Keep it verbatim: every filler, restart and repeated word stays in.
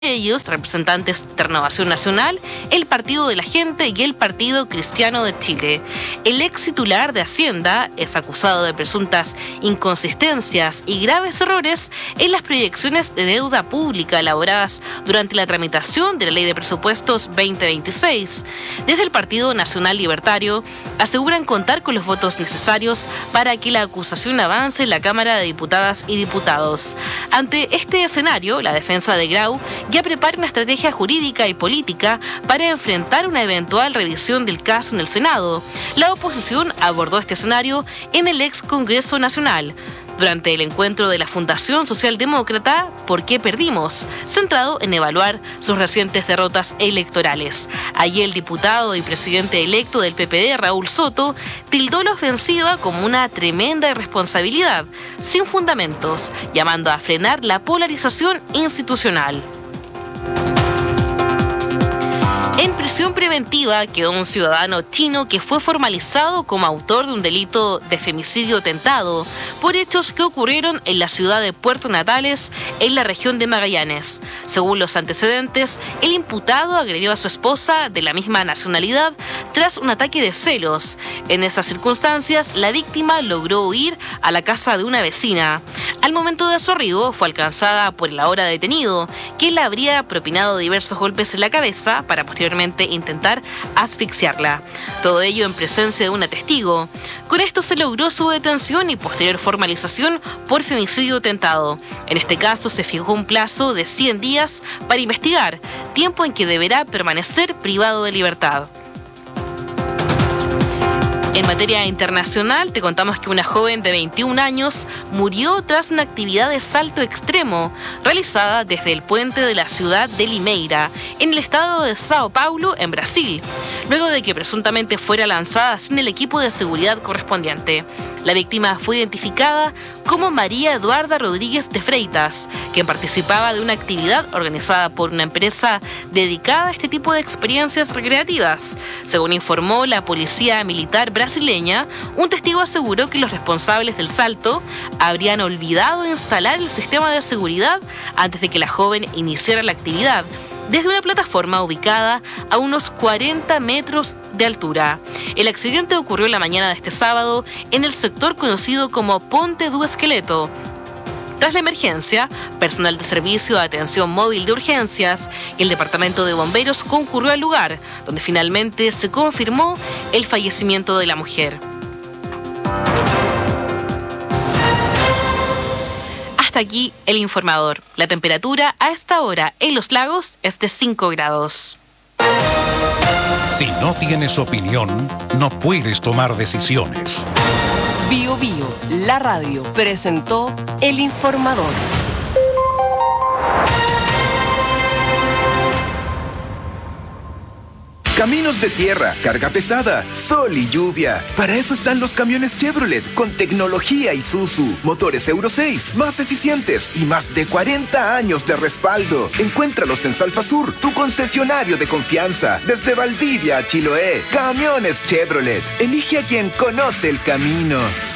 ellos representantes de Renovación Nacional, el Partido de la Gente y el Partido Cristiano de Chile. El ex titular de Hacienda es acusado de presuntas inconsistencias y graves errores en las proyecciones de deuda pública elaboradas durante la tramitación de la Ley de Presupuestos veinte veintiséis. Desde el Partido Nacional Libertario aseguran contar con los votos necesarios para que la acusación avance en la Cámara de Diputadas y Diputados. Ante este escenario, la defensa de Grau ya prepara una estrategia jurídica y política para enfrentar una eventual revisión del caso en el Senado. La oposición abordó este escenario en el ex Congreso Nacional durante el encuentro de la Fundación Socialdemócrata ¿Por qué perdimos?, centrado en evaluar sus recientes derrotas electorales. Allí el diputado y presidente electo del P P D, Raúl Soto, tildó la ofensiva como una tremenda irresponsabilidad, sin fundamentos, llamando a frenar la polarización institucional. En prisión preventiva quedó un ciudadano chino que fue formalizado como autor de un delito de femicidio tentado por hechos que ocurrieron en la ciudad de Puerto Natales, en la región de Magallanes. Según los antecedentes, el imputado agredió a su esposa de la misma nacionalidad tras un ataque de celos. En esas circunstancias, la víctima logró huir a la casa de una vecina. Al momento de su arribo, fue alcanzada por el ahora detenido, que le habría propinado diversos golpes en la cabeza para posteriormente intentar asfixiarla. Todo ello en presencia de una testigo. Con esto se logró su detención y posterior formalización por femicidio tentado. En este caso se fijó un plazo de cien días para investigar, tiempo en que deberá permanecer privado de libertad. En materia internacional, te contamos que una joven de veintiún años murió tras una actividad de salto extremo realizada desde el puente de la ciudad de Limeira, en el estado de Sao Paulo, en Brasil, luego de que presuntamente fuera lanzada sin el equipo de seguridad correspondiente. La víctima fue identificada como María Eduarda Rodríguez de Freitas, quien participaba de una actividad organizada por una empresa dedicada a este tipo de experiencias recreativas. Según informó la policía militar brasileña, un testigo aseguró que los responsables del salto habrían olvidado instalar el sistema de seguridad antes de que la joven iniciara la actividad, desde una plataforma ubicada a unos cuarenta metros de altura. El accidente ocurrió la mañana de este sábado en el sector conocido como Ponte do Esqueleto. Tras la emergencia, personal de servicio de atención móvil de urgencias y el departamento de bomberos concurrió al lugar, donde finalmente se confirmó el fallecimiento de la mujer. Hasta aquí el informador. La temperatura a esta hora en Los Lagos es de cinco grados. Si no tienes opinión, no puedes tomar decisiones. Bio Bio, la radio, presentó el informador. Caminos de tierra, carga pesada, sol y lluvia. Para eso están los camiones Chevrolet, con tecnología Isuzu, motores Euro seis, más eficientes y más de cuarenta años de respaldo. Encuéntralos en Salfasur, tu concesionario de confianza. Desde Valdivia a Chiloé, camiones Chevrolet. Elige a quien conoce el camino.